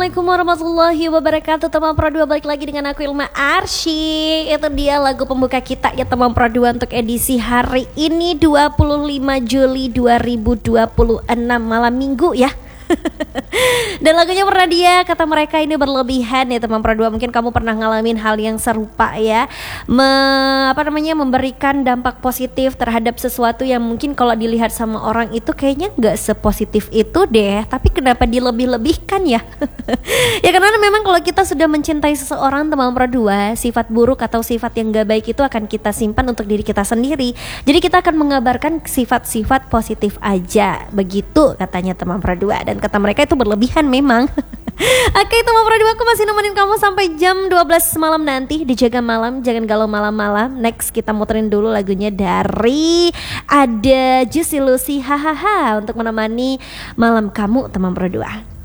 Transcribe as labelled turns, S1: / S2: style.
S1: Assalamualaikum warahmatullahi wabarakatuh. Teman Pro 2, balik lagi dengan aku Ilma Arsy. Itu dia lagu pembuka kita ya teman Pro 2 untuk edisi hari ini 25 Juli 2026 malam minggu ya. Dan lagunya pernah dia kata mereka ini berlebihan ya teman Pro 2. Mungkin kamu pernah ngalamin hal yang serupa ya, memberikan dampak positif terhadap sesuatu yang mungkin kalau dilihat sama orang itu kayaknya gak sepositif itu deh, tapi kenapa dilebih-lebihkan ya. Ya karena memang kalau kita sudah mencintai seseorang teman Pro 2, sifat buruk atau sifat yang gak baik itu akan kita simpan untuk diri kita sendiri. Jadi kita akan mengabarkan sifat-sifat positif aja, begitu katanya teman Pro 2. Dan kata mereka itu berlebihan memang. Oke teman Pro 2, aku masih nemenin kamu sampai jam 12 malam nanti. Dijaga malam, jangan galau malam-malam. Next kita muterin dulu lagunya dari ada Juicy Lucy, hahaha, untuk menemani malam kamu teman Pro 2.